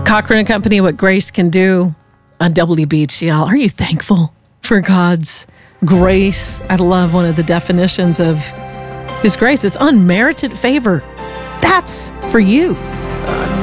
Cochran and Company, what grace can do on WBTL. Are you thankful for God's grace? I love one of the definitions of His grace. It's unmerited favor. That's for you.